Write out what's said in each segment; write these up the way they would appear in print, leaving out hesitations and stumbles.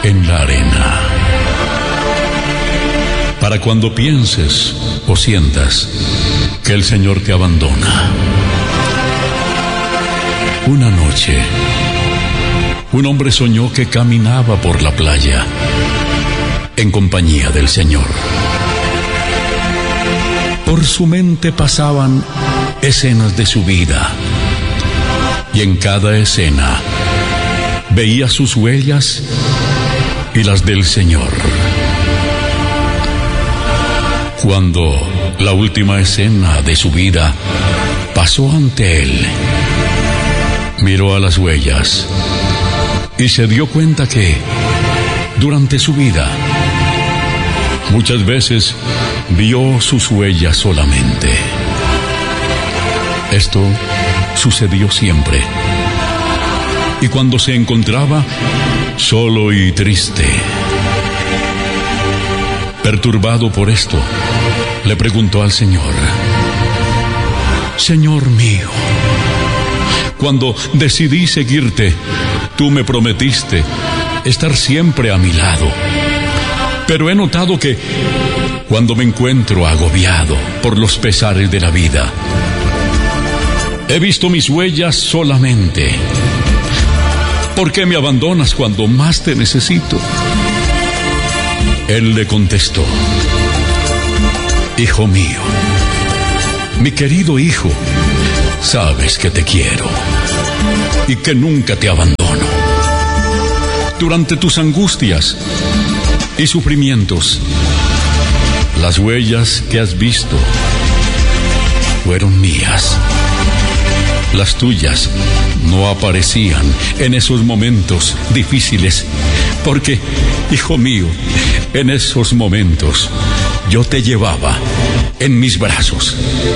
en la arena. Para cuando pienses o sientas que el Señor te abandona. Una noche, un hombre soñó que caminaba por la playa en compañía del Señor. Por su mente pasaban escenas de su vida, y en cada escena veía sus huellas y las del Señor. Cuando la última escena de su vida pasó ante él, miró a las huellas y se dio cuenta que durante su vida muchas veces vio sus huellas solamente. Esto sucedió siempre. Y cuando se encontraba solo y triste, perturbado por esto, le preguntó al Señor: Señor mío, cuando decidí seguirte, tú me prometiste estar siempre a mi lado. Pero he notado que cuando me encuentro agobiado por los pesares de la vida, he visto mis huellas solamente. ¿Por qué me abandonas cuando más te necesito? Él le contestó: Hijo mío, mi querido hijo, sabes que te quiero y que nunca te abandono. Durante tus angustias y sufrimientos, las huellas que has visto fueron mías. Las tuyas no aparecían en esos momentos difíciles, porque, hijo mío, en esos momentos yo te llevaba en mis brazos.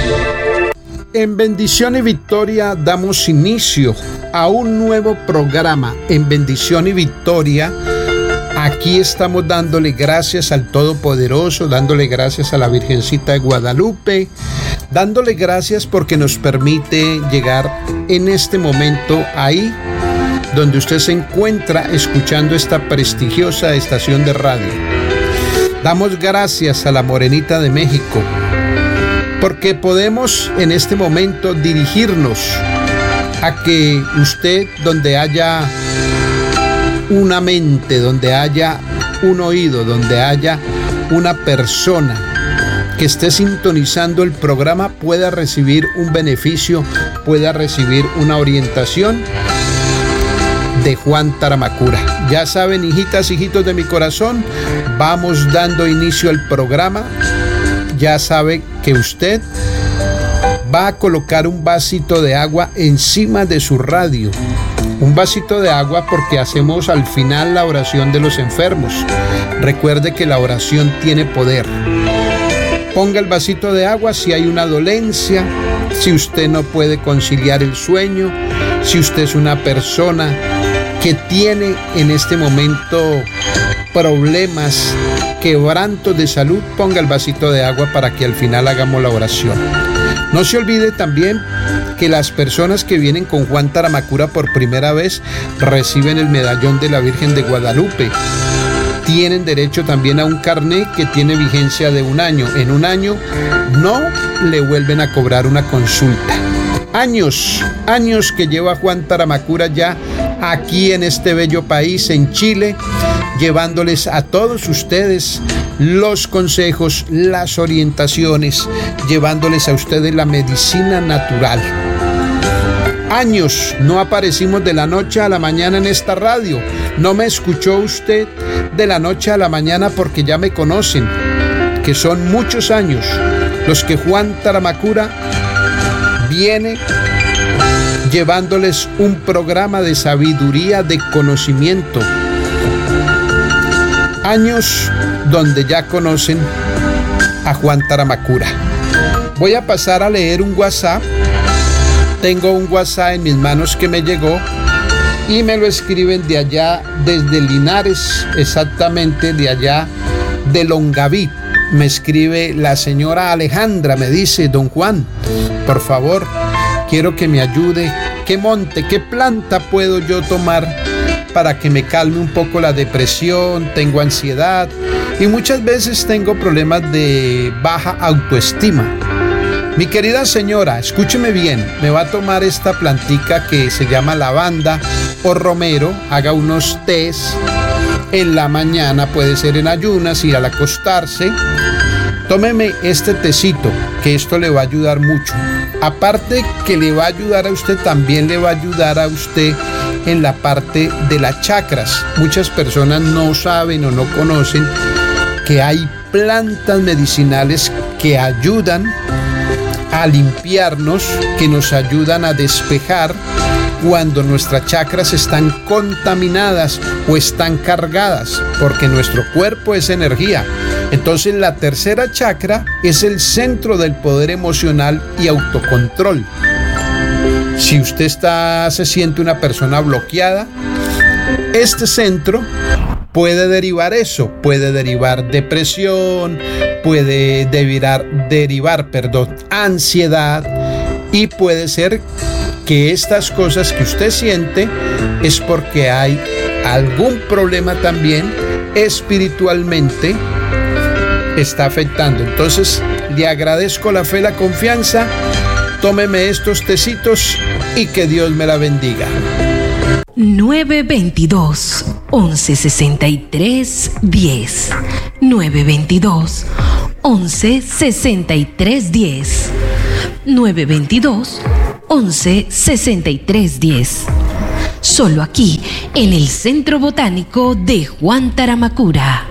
En Bendición y Victoria damos inicio a un nuevo programa. En Bendición y Victoria, aquí estamos dándole gracias al Todopoderoso, dándole gracias a la Virgencita de Guadalupe, dándole gracias porque nos permite llegar en este momento ahí donde usted se encuentra escuchando esta prestigiosa estación de radio. Damos gracias a la Morenita de México porque podemos en este momento dirigirnos a que usted, donde haya una mente, donde haya un oído, donde haya una persona que esté sintonizando el programa, pueda recibir un beneficio, pueda recibir una orientación de Juan Taramacura. Ya saben, hijitas, hijitos de mi corazón, vamos dando inicio al programa. Ya sabe que usted va a colocar un vasito de agua encima de su radio. Un vasito de agua porque hacemos al final la oración de los enfermos. Recuerde que la oración tiene poder. Ponga el vasito de agua si hay una dolencia, si usted no puede conciliar el sueño, si usted es una persona que tiene en este momento problemas, quebrantos de salud, ponga el vasito de agua para que al final hagamos la oración. No se olvide también que las personas que vienen con Juan Taramacura por primera vez reciben el medallón de la Virgen de Guadalupe. Tienen derecho también a un carnet que tiene vigencia de 1 año. En 1 año no le vuelven a cobrar una consulta. Años que lleva Juan Taramacura ya aquí en este bello país, en Chile, llevándoles a todos ustedes los consejos, las orientaciones, llevándoles a ustedes la medicina natural. Años no aparecimos de la noche a la mañana en esta radio. No me escuchó usted de la noche a la mañana porque ya me conocen, que son muchos años los que Juan Taramacura viene llevándoles un programa de sabiduría, de conocimiento. Años donde ya conocen a Juan Taramacura. Voy a pasar a leer un WhatsApp. Tengo un WhatsApp en mis manos que me llegó y me lo escriben de allá, desde Linares, exactamente de allá de Longaví. Me escribe la señora Alejandra, me dice: don Juan, por favor, quiero que me ayude. ¿Qué monte, qué planta puedo yo tomar para que me calme un poco la depresión, tengo ansiedad y muchas veces tengo problemas de baja autoestima. Mi querida señora, escúcheme bien, me va a tomar esta plantica que se llama lavanda o romero, haga unos tés en la mañana, puede ser en ayunas y al acostarse. Tómeme este tecito, que esto le va a ayudar mucho. Aparte que le va a ayudar a usted, también le va a ayudar a usted en la parte de las chakras. Muchas personas no saben o no conocen que hay plantas medicinales que ayudan a limpiarnos, que nos ayudan a despejar cuando nuestras chakras están contaminadas o están cargadas, porque nuestro cuerpo es energía. Entonces la tercera chakra es el centro del poder emocional y autocontrol. Si usted se siente una persona bloqueada, este centro puede derivar eso, puede derivar depresión, puede derivar ansiedad, y puede ser que estas cosas que usted siente es porque hay algún problema también espiritualmente está afectando. Entonces le agradezco la fe, la confianza, tómeme estos tecitos y que Dios me la bendiga. 922 1163 10 922 1163 10 922 1163 10. Solo aquí en el Centro Botánico de Juan Taramacura.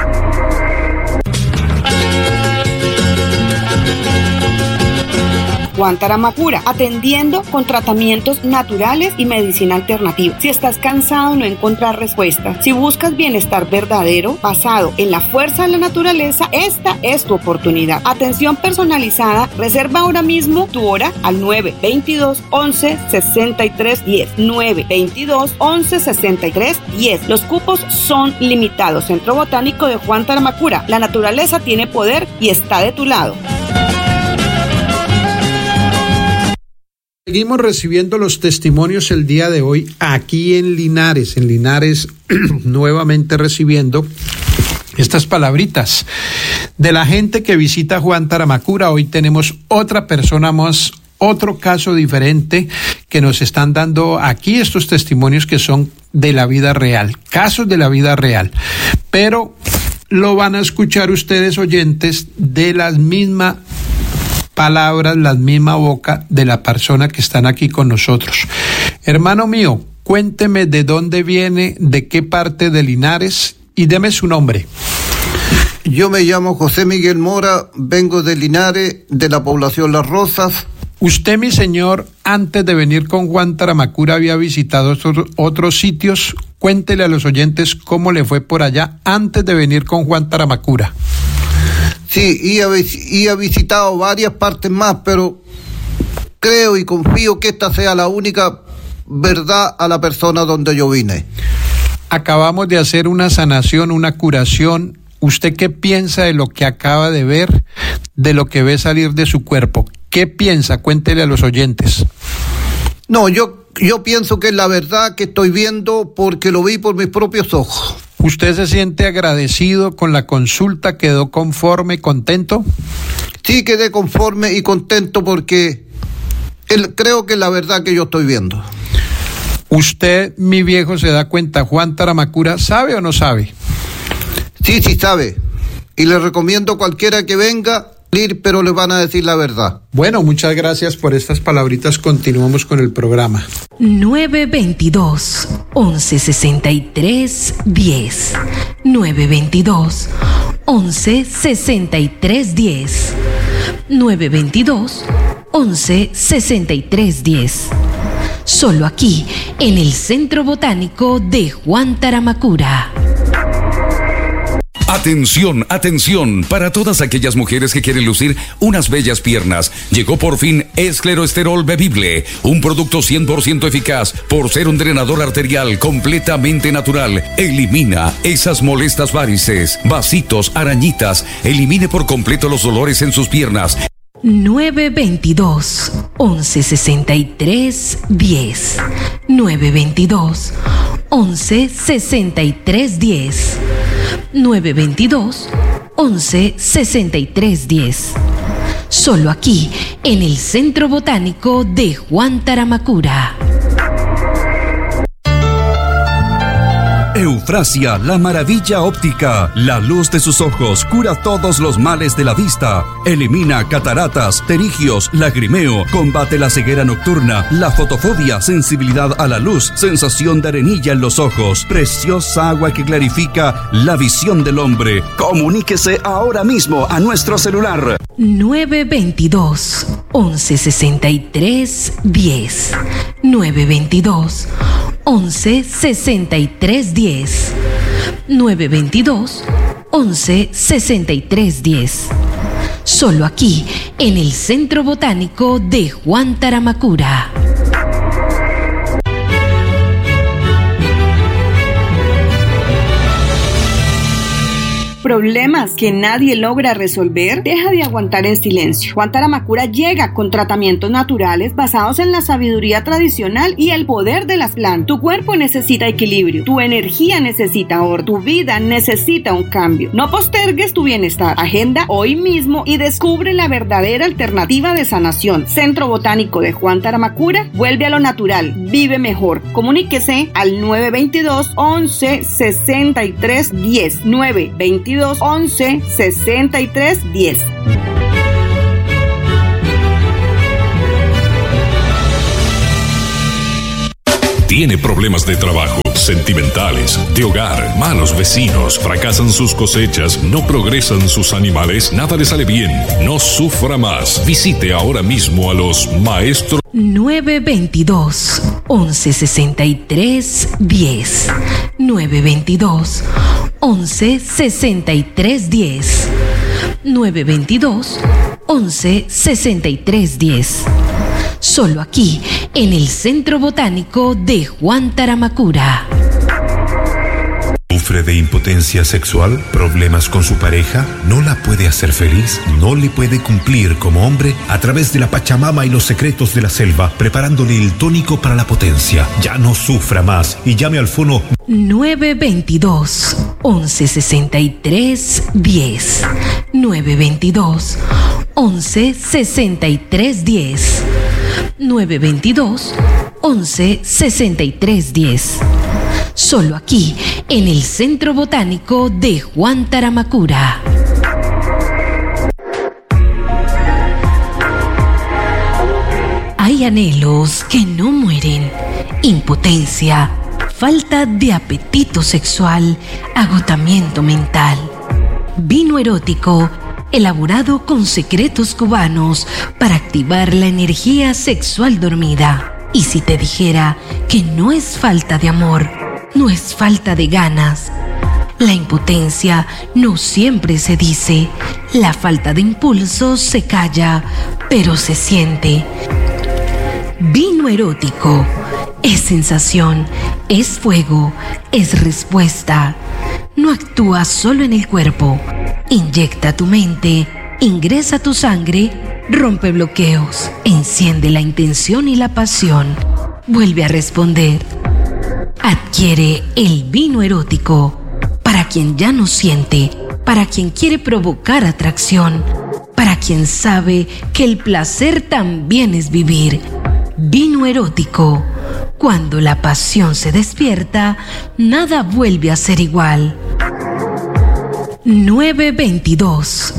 Juan Taramacura, atendiendo con tratamientos naturales y medicina alternativa. Si estás cansado de no encontrar respuesta, si buscas bienestar verdadero basado en la fuerza de la naturaleza, esta es tu oportunidad. Atención personalizada, reserva ahora mismo tu hora al 922 11 63 10 922 11 63 10. Los cupos son limitados. Centro Botánico de Juan Taramacura, la naturaleza tiene poder y está de tu lado. Seguimos recibiendo los testimonios el día de hoy aquí en Linares nuevamente recibiendo estas palabritas de la gente que visita Juan Taramacura. Hoy tenemos otra persona más, otro caso diferente que nos están dando aquí estos testimonios que son de la vida real, casos de la vida real, pero lo van a escuchar ustedes oyentes de las mismas palabras, la misma boca de la persona que están aquí con nosotros. Hermano mío, cuénteme de dónde viene, de qué parte de Linares y deme su nombre. Yo me llamo José Miguel Mora, vengo de Linares, de la población Las Rosas. Usted, mi señor, antes de venir con Juan Taramacura había visitado otros sitios. Cuéntele a los oyentes cómo le fue por allá antes de venir con Juan Taramacura. Sí, y he visitado varias partes más, pero creo y confío que esta sea la única verdad a la persona donde yo vine. Acabamos de hacer una sanación, una curación. ¿Usted qué piensa de lo que acaba de ver, de lo que ve salir de su cuerpo? ¿Qué piensa? Cuéntele a los oyentes. No, yo pienso que es la verdad que estoy viendo porque lo vi por mis propios ojos. ¿Usted se siente agradecido con la consulta? ¿Quedó conforme, contento? Sí, quedé conforme y contento porque creo que es la verdad que yo estoy viendo. ¿Usted, mi viejo, se da cuenta, Juan Taramacura, sabe o no sabe? Sí, sabe. Y le recomiendo a cualquiera que venga ir, pero le van a decir la verdad. Bueno, muchas gracias por estas palabritas. Continuamos con el programa. 922 1163 10 922 1163 10 922 1163 10. Solo aquí en el Centro Botánico de Juan Taramacura. Atención, atención, para todas aquellas mujeres que quieren lucir unas bellas piernas. Llegó por fin Escleroesterol Bebible, un producto 100% eficaz por ser un drenador arterial completamente natural. Elimina esas molestas varices, vasitos, arañitas, elimine por completo los dolores en sus piernas. 922 1163 10. 922 1163 10. 922 1163 10. Solo aquí, en el Centro Botánico de Juan Taramacura. Eufrasia, la maravilla óptica. La luz de sus ojos cura todos los males de la vista. Elimina cataratas, pterigios, lagrimeo. Combate la ceguera nocturna, la fotofobia, sensibilidad a la luz, sensación de arenilla en los ojos. Preciosa agua que clarifica la visión del hombre. Comuníquese ahora mismo a nuestro celular. 922 1163 10. 922 1163 10. 922 1163 10. Solo aquí, en el Centro Botánico de Juan Taramacura. ¿Problemas que nadie logra resolver? Deja de aguantar en silencio. Juan Taramacura llega con tratamientos naturales basados en la sabiduría tradicional y el poder de las plantas. Tu cuerpo necesita equilibrio, tu energía necesita orden, tu vida necesita un cambio. No postergues tu bienestar. Agenda hoy mismo y descubre la verdadera alternativa de sanación. Centro Botánico de Juan Taramacura, vuelve a lo natural, vive mejor. Comuníquese al 922 11 63 10. 922 11 63 10. Tiene problemas de trabajo, sentimentales, de hogar, malos vecinos, fracasan sus cosechas, no progresan sus animales, nada le sale bien. No sufra más. Visite ahora mismo a los maestros. 922 1163 10. 922 1163 10. 922 1163 10. Solo aquí, en el Centro Botánico de Juan Taramacura. ¿Sufre de impotencia sexual? ¿Problemas con su pareja? ¿No la puede hacer feliz? ¿No le puede cumplir como hombre? A través de la Pachamama y los secretos de la selva, preparándole el tónico para la potencia. Ya no sufra más y llame al fono 922 1163 10. 922 1163 10. 922 1163 10. Solo aquí, en el Centro Botánico de Juan Taramacura. Hay anhelos que no mueren: impotencia, falta de apetito sexual, agotamiento mental. Vino erótico, elaborado con secretos cubanos para activar la energía sexual dormida. Y si te dijera que no es falta de amor, no es falta de ganas. La impotencia no siempre se dice. La falta de impulso se calla, pero se siente. Vino erótico es sensación, es fuego, es respuesta. No actúa solo en el cuerpo. Inyecta tu mente, ingresa tu sangre, rompe bloqueos, enciende la intención y la pasión. Vuelve a responder. Adquiere el vino erótico para quien ya no siente, para quien quiere provocar atracción, para quien sabe que el placer también es vivir. Vino erótico. Cuando la pasión se despierta, nada vuelve a ser igual. 922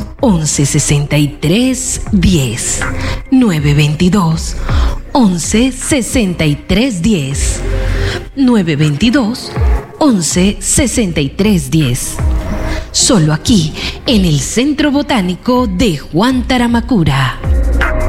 1163 10. 922 1163 10. 922 1163 10. Solo aquí, en el Centro Botánico de Juan Taramacura.